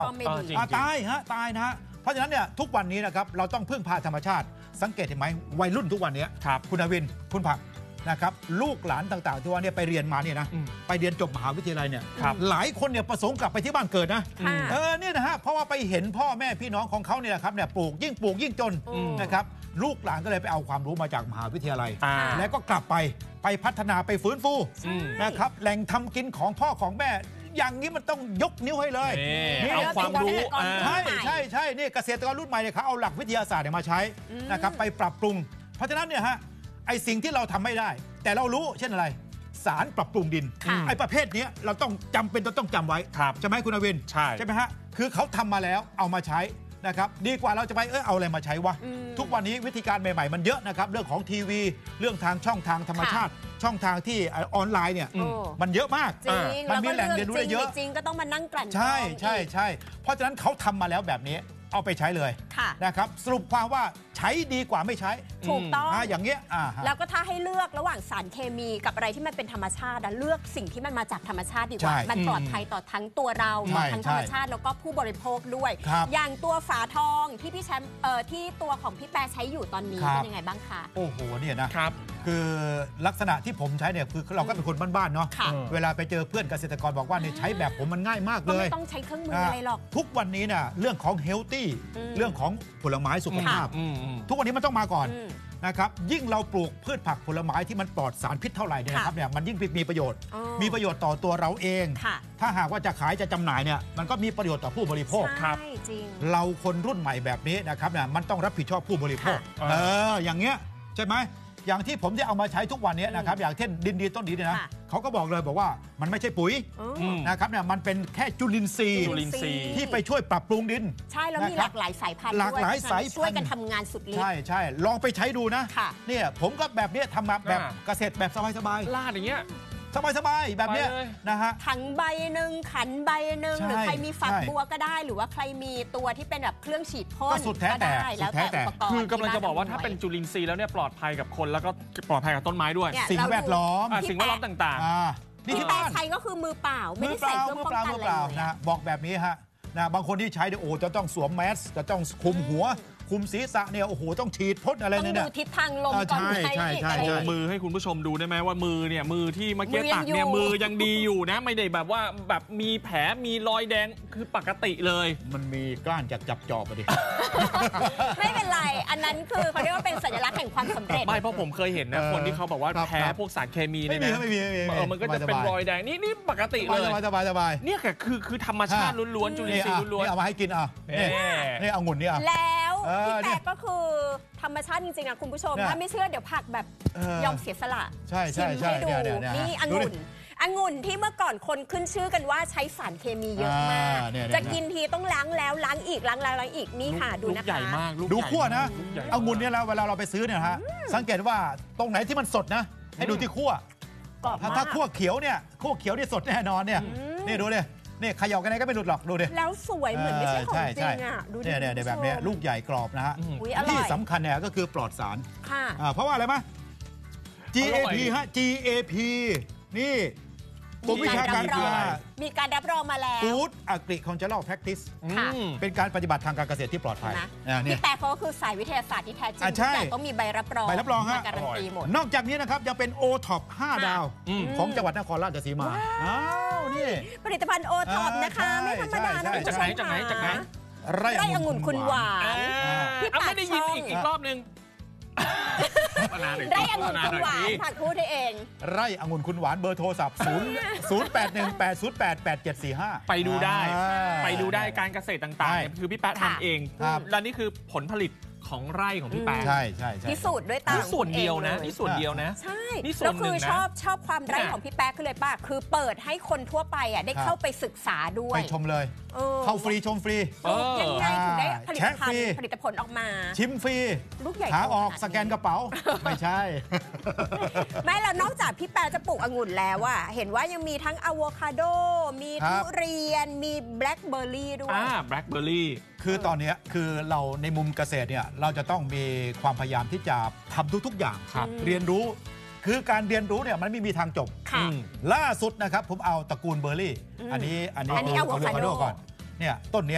ก็ไม่ดีตายฮะตายนะฮะเพราะฉะนั้นเนี่ยทุกวันนี้นะครับเราต้องพึ่งพาธรรมชาติสังเกตเห็นไหมวัยรุ่นทุกวันนี้คุณอวินคุณผักนะครับลูกหลานต่างๆที่ว่าเนี่ยไปเรียนมาเนี่ยนะไปเรียนจบมหาวิทยาลัยเนี่ยหลายคนเนี่ยประสงค์กลับไปที่บ้านเกิดนะเนี่ยนะฮะเพราะว่าไปเห็นพ่อแม่พี่น้องของเขาเนี่ยครับเนี่ยปลูกยิ่งจนนะครับลูกหลานก็เลยไปเอาความรู้มาจากมหาวิทยาลัยแล้วก็กลับไปพัฒนาไปฟื้นฟูนะครับแหล่งทำกินของพ่อของแม่อย่างนี้มันต้องยกนิ้วให้เลยเอาความรู้ใช่นี่เกษตรกรรุ่นใหม่เนี่ยเขาเอาหลักวิทยาศาสตร์มาใช้นะครับไปปรับปรุงเพราะฉะนั้นเนี่ยฮะไอสิ่งที่เราทำไม่ได้แต่เรารู้เช่นอะไรสารปรับปรุงดินไอประเภทนี้เราต้องจำเป็นต้องจำไว้ใช่ไหมคุณอวินใช่ไหมฮะคือเขาทำมาแล้วเอามาใช้นะครับดีกว่าเราจะไปเอาอะไรมาใช้วะทุกวันนี้วิธีการใหม่ๆมันเยอะนะครับเรื่องของทีวีเรื่องทางช่องทางธรรมชาติช่องทางที่ออนไลน์เนี่ยมันเยอะมากมันมีแหล่งเรียนรู้ได้เยอะจริงก็ต้องมานั่งกลั่นใช่เพราะฉะนั้นเขาทำมาแล้วแบบนี้เอาไปใช้เลยนะครับสรุปความว่าใช้ดีกว่าไม่ใช้ถูกต้องอย่างเงี้ยแล้วก็ถ้าให้เลือกระหว่างสารเคมีกับอะไรที่มันเป็นธรรมชาติเลือกสิ่งที่มันมาจากธรรมชาติดีกว่ามันปลอดภัยต่อทั้งตัวเราทั้งธรรมชาติแล้วก็ผู้บริโภคด้วยอย่างตัวฝาทองที่พี่แชมป์ที่ตัวของพี่แปรใช้อยู่ตอนนี้เป็นยังไงบ้างคะโอ้โหเนี่ยนะครับคือลักษณะที่ผมใช้เนี่ยคือเราก็เป็นคนบ้านๆเนาะเวลาไปเจอเพื่อนเกษตรกรบอกว่าเนี่ยใช้แบบผมมันง่ายมากเลยไม่ต้องใช้เครื่องมืออะไรหรอกทุกวันนี้เนี่ยเรื่องของเฮลตี้เรื่องของผลไม้สุขภาพทุกวันนี้มันต้องมาก่อนนะครับยิ่งเราปลูกพืชผักผลไม้ที่มันปลอดสารพิษเท่าไหร่เนี่ยครับเนี่ยมันยิ่งมีประโยชน์ต่อตัวเราเองถ้าหากว่าจะขายจะจำหน่ายเนี่ยมันก็มีประโยชน์ต่อผู้บริโภคครับจริงเราคนรุ่นใหม่แบบนี้นะครับเนี่ยมันต้องรับผิดชอบผู้บริโภคอย่างเงี้ยใช่ไหมอย่างที่ผมจะเอามาใช้ทุกวันนี้นะครับอย่างเช่นดินดีต้นดีเนี่ยนะเขาก็บอกเลยบอกว่ามันไม่ใช่ปุ๋ยนะครับเนี่ยมันเป็นแค่จุลินทรีย์ที่ไปช่วยปรับปรุงดินใช่แล้วมีหลากหลายสายพันธุ์หลากหลายสายพันธุ์ช่วยกันทำงานสุดฤทธิ์ใช่ลองไปใช้ดูนะเนี่ยผมก็แบบนี้ทำมาแบบเกษตรแบบสบายๆลาดอย่างเงี้ยสบายแบบนี้นะฮะถังใบหนึ่งขันใบหนึ่งหรือใครมีฝักบัวก็ได้หรือว่าใครมีตัวที่เป็นแบบเครื่องฉีดพ่นก็ได้แล้วแต่อุปกรณ์คือกำลังจะบอกว่าถ้าเป็นจุลินทรีย์แล้วเนี่ยปลอดภัยกับคนแล้วก็ปลอดภัยกับต้นไม้ด้วยสิ่งแวดล้อมต่างๆที่แปรใช้ก็คือมือเปล่าไม่ได้ใส่เครื่องป้องกันอะไรเลยนะบอกแบบนี้ฮะนะบางคนที่ใช้เนี่ยโอ้จะต้องสวมแมสจะต้องคุมหัวคุมศีรษะเนี่ยโอ้โหต้องฉีดพ่นอะไรเนี่ยต้องดูทิศทางลมก่อนใช่มือให้คุณผู้ชมดูได้ไหมว่ามือเนี่ยมือที่เมื่อกี้ตักเนี่ยมือยังดีอยู่นะไม่ได้แบบว่าแบบมีแผลมีรอยแดงคือปกติเลยมันมีก้านจากจับจอบไปดิไม่เป็นไรอันนั้นคือเขาเรียกว่าเป็นสัญลักษณ์แห่งความสำเร็จไม่เพราะผมเคยเห็นนะคนที่เขาบอกว่าแพ้พวกสารเคมีเนี่ยนะมันก็จะเป็นรอยแดงนี่ปกติเลยสบายเนี่ยคือธรรมชาติล้วนๆจุลินทรีย์ล้วนๆเอามาให้กินนี่องุ่นนี่แล้วพี่แปรก็คือธรรมชาติจริงๆนะคุณผู้ชมถ้าไม่เชื่อเดี๋ยวผักแบบยอมเสียสละชิมให้ดูนี่องุ่นที่เมื่อก่อนคนขึ้นชื่อกันว่าใช้สารเคมีเยอะมากจะกินทีต้องล้างแล้วล้างอีกล้างอีกนี่ค่ะดูนะคะใหญ่มากดูขั้วนะองุ่นเนี่ยแล้วเวลาเราไปซื้อเนี่ยฮะสังเกตว่าตรงไหนที่มันสดนะให้ดูที่ขั้วถ้าขั้วเขียวเนี่ยสดแน่นอนเนี่ยนี่ดูเลยนี่ขย่ากันไหนก็ไม่หลุดหรอกดูดิแล้วสวยเหมือนไม่ใช่ของจริงอ่ะดูดิเนี่ยแบบนี้ลูกใหญ่กรอบนะฮะที่สำคัญเนี่ยก็คือปลอดสารเพราะว่าอะไรมั้ย GAP ฮะ GAP นี่กรมวิชาการมีการรับรองมาแล้ว Food Agricultural Practice เป็นการปฏิบัติทางการเกษตรที่ปลอดภัยพี่แต่เขาคือสายวิทยาศาสตร์ที่แท้จริงแต่ต้องมีใบรับรองฮะการันตีหมดนอกจากนี้นะครับยังเป็น OTOP 5 ดาวของจังหวัดนครราชสีมานี่ผลิตภัณฑ์ OTOP นะคะไม่ธรรมดานะจากไหนไร่องุ่นคุณหวานพี่ปาไม่ได้ยินอีกรอบนึงไร่องุ่นคุณหวานผักพูดให้เองไร่องุ่นคุณหวานเบอร์โทรศัพท์0818088745 ไปดูได้การเกษตรต่างๆคือพี่แป๊ะทำเองและนี่คือผลผลิตของไร่ของพี่แป๊ะใช่พิสูจน์ด้วยตานี่ส่วนเดียวนะใช่แล้วคือชอบความไร่ของพี่แป๊ะคือเลยป่ะคือเปิดให้คนทั่วไปได้เข้าไปศึกษาด้วยไปชมเลยเข้าฟรีชมฟรียังไงถึงได้ผลิตผลออกมาชิมฟรีลูกใหญ่หาออกสแกนกระเป๋าไม่ใช่แม้แล้วนอกจากพี่แป๊ะจะปลูกองุ่นแล้วเห็นว่ายังมีทั้งอะโวคาโดมีทุเรียนมีแบล็คเบอร์รี่ด้วยแบล็คเบอร์รี่คือตอนนี้คือเราในมุมเกษตรเนี่ยเราจะต้องมีความพยายามที่จะทำทุกๆอย่างเรียนรู้คือการเรียนรู้เนี่ยมันไม่มีทางจบล่าสุดนะครับผมเอาตระกูลเบอร์รี่อันนี้อะโวคาโดก่อนเนี่ยต้นนี้